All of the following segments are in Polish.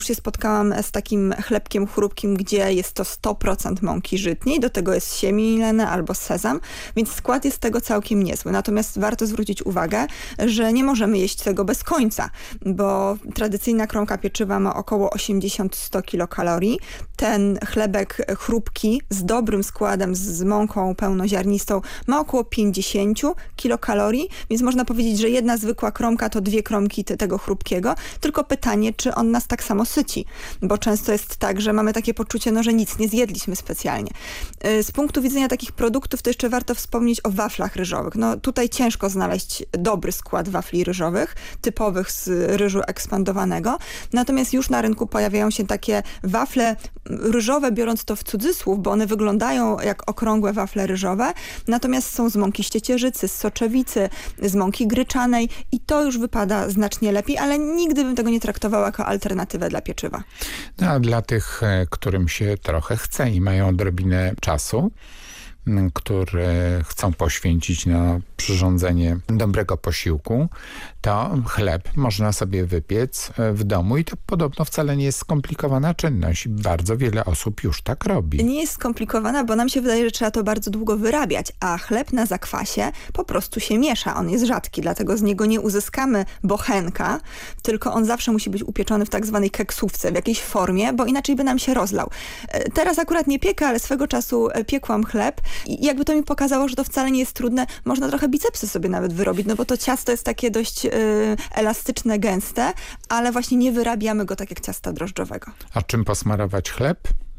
się spotkałam z takim chlebkiem chrupkim, gdzie jest to 100% mąki żytniej, do tego jest siemię milene albo sezam, więc skład jest tego całkiem niezły. Natomiast warto zwrócić uwagę, że nie możemy jeść tego bez końca, bo tradycyjna kromka pieczywa ma około 80-100 kilokalorii. Ten chlebek chrupki z dobrym składem, z mąką pełnoziarnistą ma około 50 kilokalorii, więc można powiedzieć, że jedna zwykła kromka to 2 kromki tego chrupkiego, tylko pytanie, czy on nas tak samo syci, bo często jest tak, że mamy takie poczucie, no, że nic nie zjedliśmy specjalnie. Z punktu widzenia takich produktów to jeszcze warto wspomnieć o waflach ryżowych. No tutaj ciężko znaleźć dobry skład wafli ryżowych, typowych z ryżu ekspandowanego, natomiast już na rynku pojawiają się takie wafle ryżowe, biorąc to w cudzysłów, bo one wyglądają jak okrągłe wafle ryżowe, natomiast są z mąki z ciecierzycy, z soczewicy, z mąki gryczanej i to już wypada znacznie lepiej, ale nigdy bym tego nie traktowała jako alternatywę dla pieczywa. No, a dla tych, którym się trochę chce i mają odrobinę czasu, które chcą poświęcić na przyrządzenie dobrego posiłku, to chleb można sobie wypiec w domu i to podobno wcale nie jest skomplikowana czynność. Bardzo wiele osób już tak robi. Nie jest skomplikowana, bo nam się wydaje, że trzeba to bardzo długo wyrabiać, a chleb na zakwasie po prostu się miesza. On jest rzadki, dlatego z niego nie uzyskamy bochenka, tylko on zawsze musi być upieczony w tak zwanej keksówce, w jakiejś formie, bo inaczej by nam się rozlał. Teraz akurat nie piekę, ale swego czasu piekłam chleb i jakby to mi pokazało, że to wcale nie jest trudne. Można trochę bicepsy sobie nawet wyrobić, no bo to ciasto jest takie dość elastyczne, gęste, ale właśnie nie wyrabiamy go tak jak ciasta drożdżowego. A czym posmarować chleb?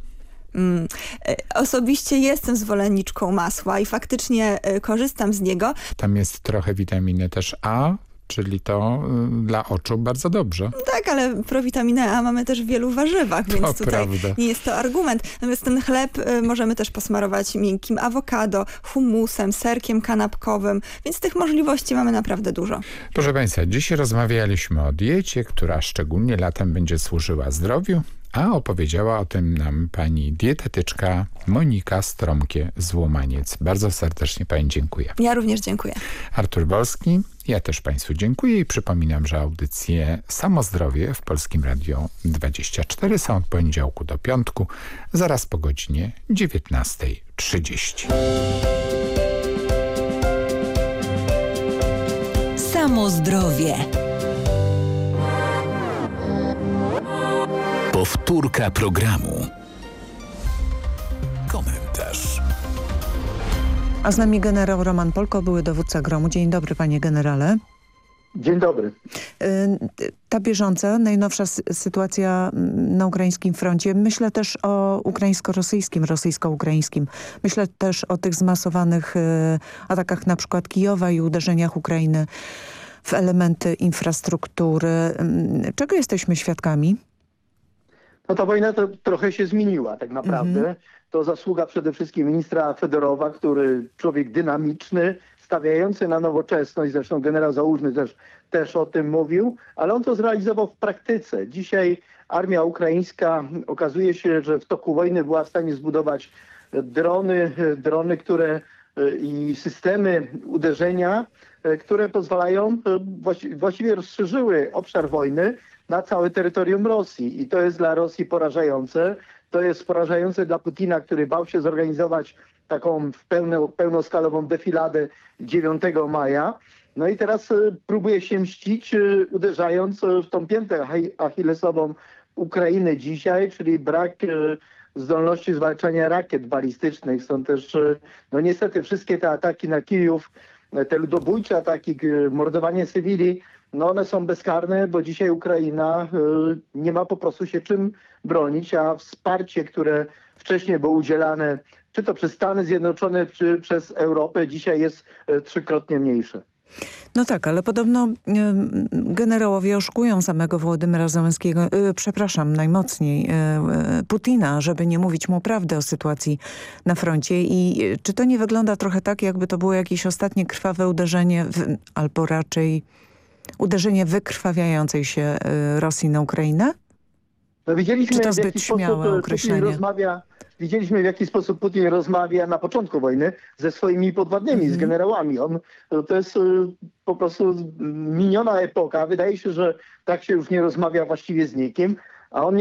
Osobiście jestem zwolenniczką masła i faktycznie korzystam z niego. Tam jest trochę witaminy też A, czyli to dla oczu bardzo dobrze. Tak, ale prowitaminę A mamy też w wielu warzywach, więc To tutaj prawda. nie jest to argument. Natomiast ten chleb możemy też posmarować miękkim awokado, hummusem, serkiem kanapkowym, więc tych możliwości mamy naprawdę dużo. Proszę Państwa, dziś rozmawialiśmy o diecie, która szczególnie latem będzie służyła zdrowiu, a opowiedziała o tym nam pani dietetyczka Monika Stromkie-Złomaniec. Bardzo serdecznie pani dziękuję. Ja również dziękuję. Artur Wolski, ja też państwu dziękuję i przypominam, że audycje Samozdrowie w Polskim Radiu 24 są od poniedziałku do piątku, zaraz po godzinie 19:30. Samozdrowie. Powtórka programu. Komentarz. A z nami generał Roman Polko, były dowódca GROM-u. Dzień dobry, panie generale. Dzień dobry. Ta bieżąca, najnowsza sytuacja na ukraińskim froncie. Myślę też o ukraińsko-rosyjskim, rosyjsko-ukraińskim. Myślę też o tych zmasowanych atakach na przykład Kijowa i uderzeniach Ukrainy w elementy infrastruktury. Czego jesteśmy świadkami? No ta wojna to trochę się zmieniła tak naprawdę. To zasługa przede wszystkim ministra Fedorowa, który człowiek dynamiczny, stawiający na nowoczesność, zresztą generał Załużny też o tym mówił, ale on to zrealizował w praktyce. Dzisiaj armia ukraińska okazuje się, że w toku wojny była w stanie zbudować drony, które i systemy uderzenia, które pozwalają, właściwie rozszerzyły obszar wojny na całe terytorium Rosji. I to jest dla Rosji porażające. To jest porażające dla Putina, który bał się zorganizować taką pełnoskalową defiladę 9 maja. No i teraz próbuje się mścić, uderzając w tą piętę achillesową Ukrainy dzisiaj, czyli brak zdolności zwalczania rakiet balistycznych. Są też, no niestety wszystkie te ataki na Kijów, te ludobójcze ataki, mordowanie cywili, no one są bezkarne, bo dzisiaj Ukraina nie ma po prostu się czym bronić, a wsparcie, które wcześniej było udzielane czy to przez Stany Zjednoczone, czy przez Europę, dzisiaj jest 3-krotnie mniejsze. No tak, ale podobno generałowie oszukują samego Wołodymyra Zełenskiego, najmocniej Putina, żeby nie mówić mu prawdy o sytuacji na froncie. I czy to nie wygląda trochę tak, jakby to było jakieś ostatnie krwawe uderzenie, albo raczej uderzenie wykrwawiającej się Rosji na Ukrainę? No widzieliśmy, czy to zbyt śmiałe określenie? Widzieliśmy, w jaki sposób Putin rozmawia na początku wojny ze swoimi podwładnymi, z generałami. To jest po prostu miniona epoka. Wydaje się, że tak się już nie rozmawia właściwie z nikim. a on